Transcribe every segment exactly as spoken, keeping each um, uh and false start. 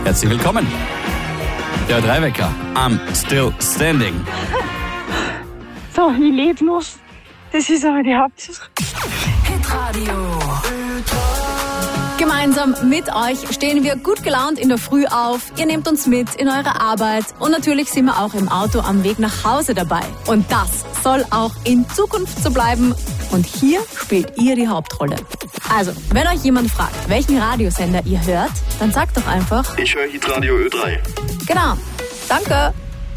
Herzlich willkommen. Der Ö drei Wecker, I'm still standing. So, ich lebe noch. Das ist aber die Hauptsache. Hitradio. Gemeinsam mit euch stehen wir gut gelaunt in der Früh auf. Ihr nehmt uns mit in eure Arbeit und natürlich sind wir auch im Auto am Weg nach Hause dabei. Und das soll auch in Zukunft so bleiben. Und hier spielt ihr die Hauptrolle. Also, wenn euch jemand fragt, welchen Radiosender ihr hört, dann sagt doch einfach: Ich höre Hitradio Ö drei. Genau. Danke.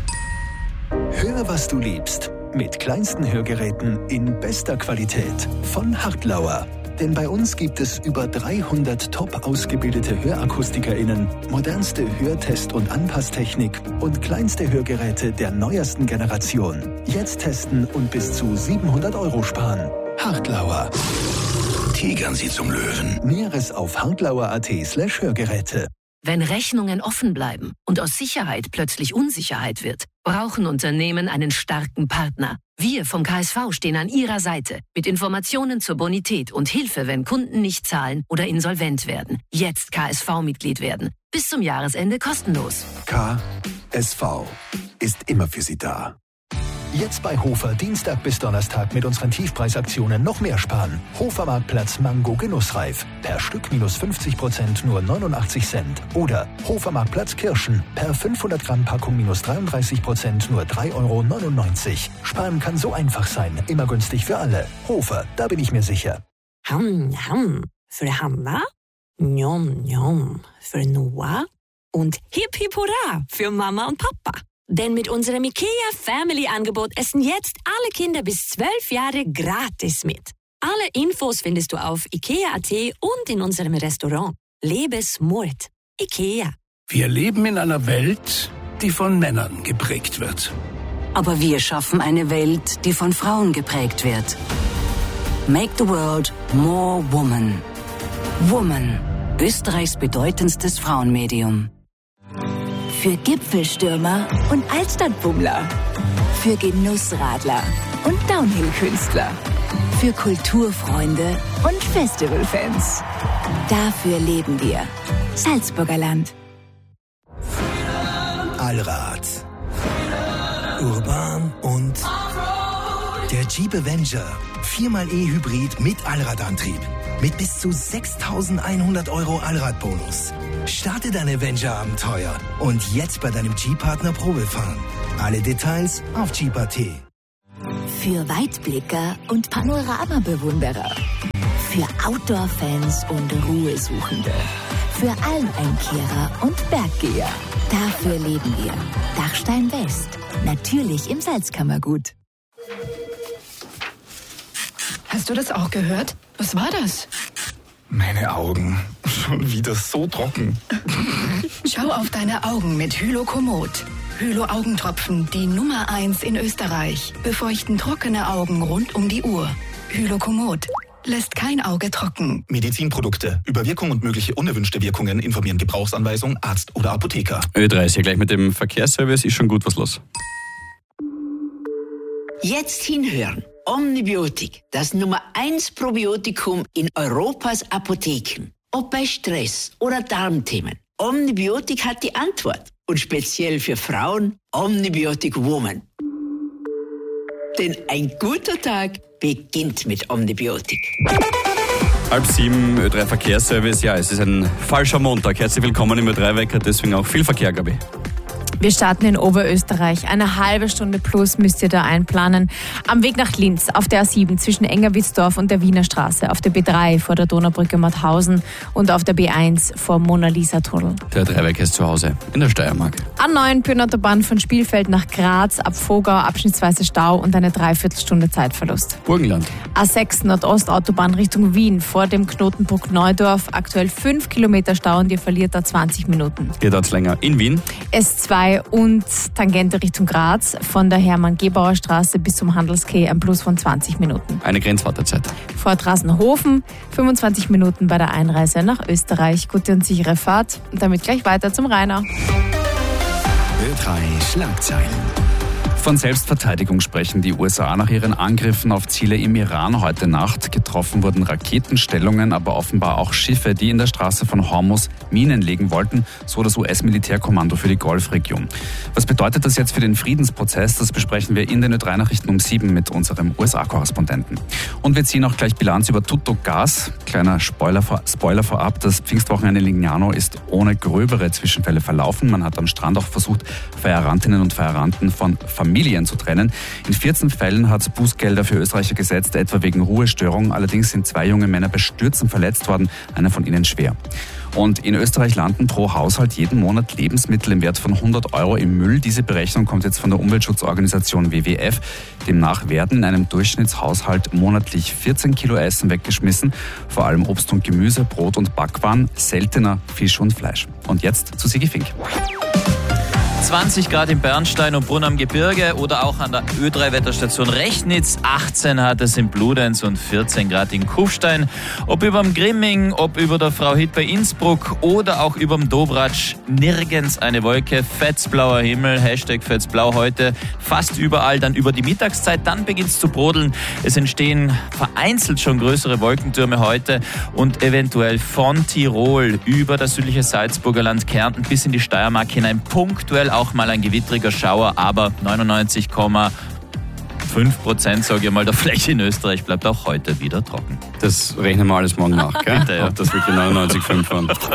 Hör, was du liebst. Mit kleinsten Hörgeräten in bester Qualität von Hartlauer. Denn bei uns gibt es über dreihundert top ausgebildete HörakustikerInnen, modernste Hörtest- und Anpasstechnik und kleinste Hörgeräte der neuesten Generation. Jetzt testen und bis zu siebenhundert Euro sparen. Hartlauer. Tigern Sie zum Löwen. Näheres auf hartlauer.at slash Hörgeräte. Wenn Rechnungen offen bleiben und aus Sicherheit plötzlich Unsicherheit wird, brauchen Unternehmen einen starken Partner. Wir vom K S V stehen an Ihrer Seite mit Informationen zur Bonität und Hilfe, wenn Kunden nicht zahlen oder insolvent werden. Jetzt K S V-Mitglied werden. Bis zum Jahresende kostenlos. K S V ist immer für Sie da. Jetzt bei Hofer Dienstag bis Donnerstag mit unseren Tiefpreisaktionen noch mehr sparen. Hofer Marktplatz Mango Genussreif. Per Stück minus fünfzig Prozent nur neunundachtzig Cent. Oder Hofer Marktplatz Kirschen. Per fünfhundert Gramm Packung minus dreiunddreißig Prozent nur drei Euro neunundneunzig. Sparen kann so einfach sein. Immer günstig für alle. Hofer, da bin ich mir sicher. Ham, ham. Für Hanna. Njom, njom. Für Noah. Und hip, hip, hurra für Mama und Papa. Denn mit unserem IKEA Family Angebot essen jetzt alle Kinder bis zwölf Jahre gratis mit. Alle Infos findest du auf ikea punkt at und in unserem Restaurant. Lebe smart. IKEA. Wir leben in einer Welt, die von Männern geprägt wird. Aber wir schaffen eine Welt, die von Frauen geprägt wird. Make the world more woman. Woman. Österreichs bedeutendstes Frauenmedium. Für Gipfelstürmer und Altstadtbummler. Für Genussradler und Downhill-Künstler. Für Kulturfreunde und Festivalfans. Dafür leben wir. Salzburger Land. Allrad. Urban und der Jeep Avenger. Viermal E-Hybrid mit Allradantrieb. Mit bis zu sechstausendeinhundert Euro Allradbonus. Starte dein Avenger-Abenteuer und jetzt bei deinem Jeep-Partner Probe fahren. Alle Details auf Jeep punkt at. Für Weitblicker und Panoramabewunderer. Für Outdoor-Fans und Ruhesuchende. Für Almeinkehrer und Berggeher. Dafür leben wir. Dachstein West. Natürlich im Salzkammergut. Hast du das auch gehört? Was war das? Meine Augen. Schon wieder so trocken. Schau auf deine Augen mit Hylokomod. Hylo-Augentropfen, die Nummer eins in Österreich. Befeuchten trockene Augen rund um die Uhr. Hylokomod. Lässt kein Auge trocken. Medizinprodukte. Über Wirkung und mögliche unerwünschte Wirkungen informieren Gebrauchsanweisung, Arzt oder Apotheker. Ö drei ist ja gleich mit dem Verkehrsservice, ist schon gut was los. Jetzt hinhören. Omnibiotik, das Nummer eins Probiotikum in Europas Apotheken. Ob bei Stress oder Darmthemen. Omnibiotik hat die Antwort. Und speziell für Frauen, Omnibiotik Woman. Denn ein guter Tag beginnt mit Omnibiotik. Halb sieben, Ö drei Verkehrsservice. Ja, es ist ein falscher Montag. Herzlich willkommen im Ö drei Wecker, deswegen auch viel Verkehr, Gabi. Wir starten in Oberösterreich. Eine halbe Stunde plus müsst ihr da einplanen. Am Weg nach Linz auf der A sieben zwischen Engerwitzdorf und der Wiener Straße, auf der B drei vor der Donaubrücke Mauthausen und auf der B eins vor Mona-Lisa-Tunnel. Der Dreiweg ist zu Hause in der Steiermark. A neun Pyrnautobahn von Spielfeld nach Graz, ab Vogau abschnittsweise Stau und eine Dreiviertelstunde Zeitverlust. Burgenland. A sechs Nordostautobahn Richtung Wien vor dem Knotenpunkt Neudorf, aktuell fünf Kilometer Stau und ihr verliert da zwanzig Minuten. Geht dort länger in Wien. S zwei und Tangente Richtung Graz von der Hermann-Gebauer Straße bis zum Handelsquai ein Plus von zwanzig Minuten. Eine Grenzwartezeit. Vor Drassenhofen fünfundzwanzig Minuten bei der Einreise nach Österreich. Gute und sichere Fahrt und damit gleich weiter zum Rainer. Ö drei Schlagzeilen. Von Selbstverteidigung sprechen die U S A nach ihren Angriffen auf Ziele im Iran heute Nacht. Getroffen wurden Raketenstellungen, aber offenbar auch Schiffe, die in der Straße von Hormuz Minen legen wollten, so das U S-Militärkommando für die Golfregion. Was bedeutet das jetzt für den Friedensprozess? Das besprechen wir in den Ö drei Nachrichten um sieben mit unserem U S A-Korrespondenten. Und wir ziehen auch gleich Bilanz über Tuttogas. Kleiner Spoiler, vor, Spoiler vorab, das Pfingstwochenende in Lignano ist ohne gröbere Zwischenfälle verlaufen. Man hat am Strand auch versucht, Feierantinnen und Feieranten von Familien zu trennen. In vierzehn Fällen hat es Bußgelder für Österreicher gesetzt, etwa wegen Ruhestörung. Allerdings sind zwei junge Männer bei Stürzen verletzt worden, einer von ihnen schwer. Und in Österreich landen pro Haushalt jeden Monat Lebensmittel im Wert von hundert Euro im Müll. Diese Berechnung kommt jetzt von der Umweltschutzorganisation W W F. Demnach werden in einem Durchschnittshaushalt monatlich vierzehn Kilo Essen weggeschmissen. Vor allem Obst und Gemüse, Brot und Backwaren, seltener Fisch und Fleisch. Und jetzt zu Sigi Fink. zwanzig Grad in Bernstein und Brunn am Gebirge oder auch an der Ö drei Wetterstation Rechnitz. achtzehn hat es in Bludenz und vierzehn Grad in Kufstein. Ob überm Grimming, ob über der Frau Hitt bei Innsbruck oder auch überm Dobratsch. Nirgends eine Wolke, fetzblauer Himmel, Hashtag fetzblau heute. Fast überall, dann über die Mittagszeit, dann beginnt es zu brodeln. Es entstehen vereinzelt schon größere Wolkentürme heute und eventuell von Tirol über das südliche Salzburger Land, Kärnten bis in die Steiermark hinein punktuell auch mal ein gewittriger Schauer, aber neunundneunzig Komma fünf Prozent, sage ich mal, der Fläche in Österreich bleibt auch heute wieder trocken. Das rechnen wir alles morgen nach, gell? Bitte, ja. Ob das wirklich neunundneunzig Komma fünf waren.